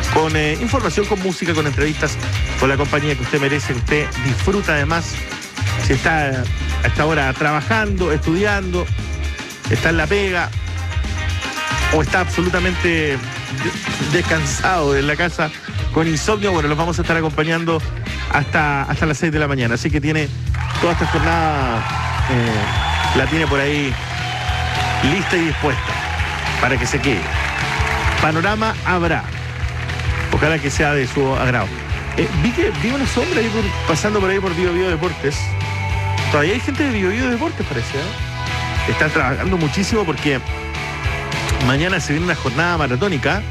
con información, con música, con entrevistas, con la compañía que usted merece, que usted disfruta además. Si está a esta hora trabajando, estudiando, está en la pega o está absolutamente descansado en la casa con insomnio, bueno, los vamos a estar acompañando hasta las 6 de la mañana. Así que tiene toda esta jornada, la tiene por ahí lista y dispuesta para que se quede. Panorama habrá. Ojalá que sea de su agrado. Vi una sombra ahí pasando por ahí por Bio Deportes. Todavía hay gente de Bio Deportes, parece, ¿eh? Están trabajando muchísimo porque mañana se viene una jornada maratónica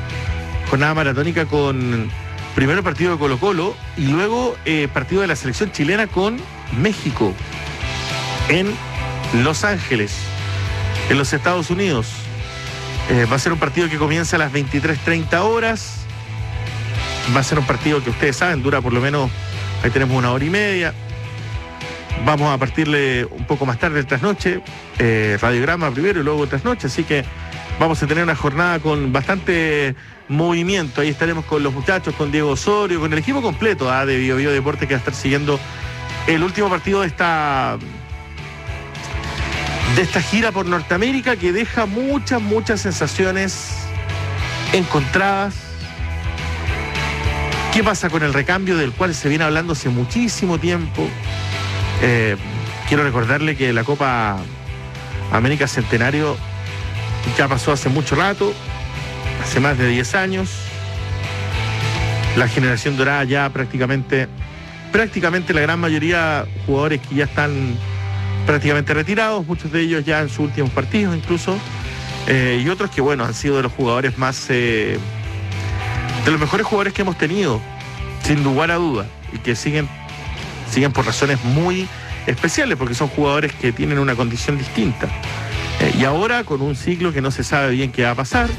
con primero partido de Colo-Colo y luego partido de la selección chilena con México en Los Ángeles, en los Estados Unidos. Va a ser un partido que comienza a las 23:30 horas. Va a ser un partido que ustedes saben, dura por lo menos, ahí tenemos 1 hora y media. Vamos a partirle un poco más tarde el trasnoche, radiograma primero y luego el trasnoche, así que vamos a tener una jornada con bastante movimiento. Ahí estaremos con los muchachos, con Diego Osorio, con el equipo completo de Bio Deporte, que va a estar siguiendo el último partido de esta gira por Norteamérica, que deja muchas sensaciones encontradas. ¿Qué pasa con el recambio del cual se viene hablando hace muchísimo tiempo? Quiero recordarle que la Copa América Centenario ya pasó hace mucho rato, hace más de 10 años. La generación dorada ya prácticamente la gran mayoría jugadores que ya están prácticamente retirados, muchos de ellos ya en sus últimos partidos incluso, y otros que bueno, han sido de los jugadores más de los mejores jugadores que hemos tenido, sin lugar a duda, y que siguen por razones muy especiales, porque son jugadores que tienen una condición distinta. Y ahora con un ciclo que no se sabe bien qué va a pasar.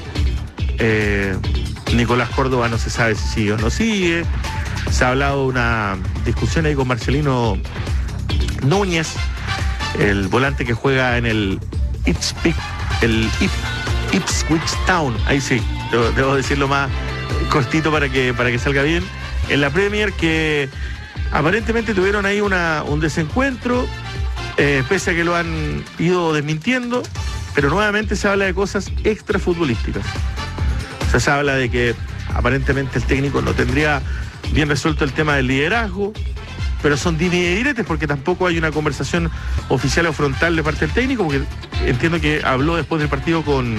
Nicolás Córdoba no se sabe si sigue o no sigue. Se ha hablado de una discusión ahí con Marcelino Núñez, el volante que juega en el Ipswich Town. Ahí sí, debo decirlo más cortito para que salga bien. En la Premier, que aparentemente tuvieron ahí un desencuentro, pese a que lo han ido desmintiendo, pero nuevamente se habla de cosas extrafutbolísticas. O sea, se habla de que aparentemente el técnico no tendría bien resuelto el tema del liderazgo, pero son diretes porque tampoco hay una conversación oficial o frontal de parte del técnico, porque entiendo que habló después del partido con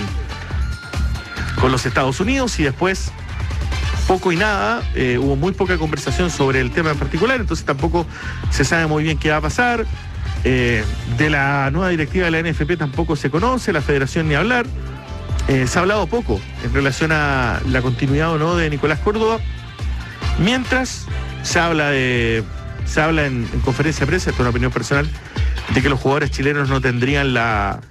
los Estados Unidos y después poco y nada, hubo muy poca conversación sobre el tema en particular, entonces tampoco se sabe muy bien qué va a pasar. De la nueva directiva de la NFP tampoco se conoce, la federación ni hablar. Se ha hablado poco en relación a la continuidad o no de Nicolás Córdoba, mientras se habla en conferencia de prensa, esto es una opinión personal, de que los jugadores chilenos no tendrían la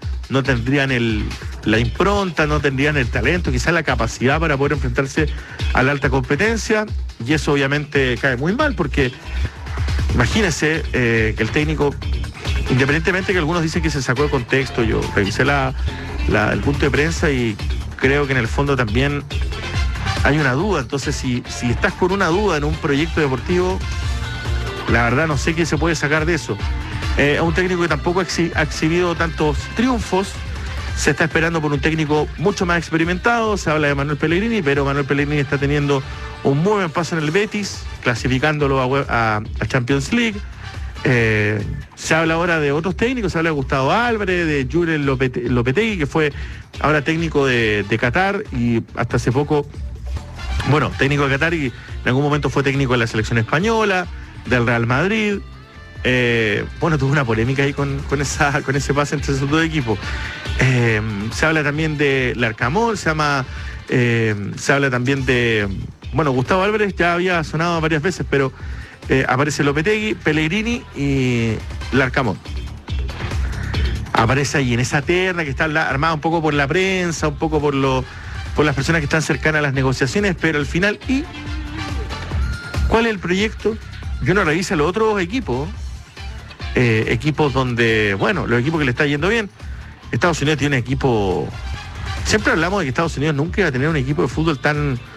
impronta, no tendrían el talento, quizás la capacidad para poder enfrentarse a la alta competencia, y eso obviamente cae muy mal, porque imagínense que el técnico, independientemente que algunos dicen que se sacó de contexto, yo revisé el punto de prensa y creo que en el fondo también hay una duda. Entonces si estás con una duda en un proyecto deportivo, la verdad no sé qué se puede sacar de eso. A un técnico que tampoco ha exhibido tantos triunfos. Se está esperando por un técnico mucho más experimentado. Se habla de Manuel Pellegrini, pero Manuel Pellegrini está teniendo un muy buen paso en el Betis, clasificándolo a Champions League. Se habla ahora de otros técnicos, se habla de Gustavo Álvarez, de Julen Lopetegui, que fue ahora técnico de Qatar y hasta hace poco, bueno, técnico de Qatar y en algún momento fue técnico de la selección española, del Real Madrid. Bueno, tuvo una polémica ahí con ese pase entre esos dos equipos. Se habla también de Larcamón, se habla también de, bueno, Gustavo Álvarez ya había sonado varias veces, pero aparece Lopetegui, Pellegrini y Larcamón. Aparece ahí en esa terna que está armada un poco por la prensa, un poco por las personas que están cercanas a las negociaciones, pero al final, ¿y cuál es el proyecto? Yo no reviso los otros equipos. Equipos donde, bueno, los equipos que le está yendo bien. Estados Unidos tiene un equipo. Siempre hablamos de que Estados Unidos nunca iba a tener un equipo de fútbol tan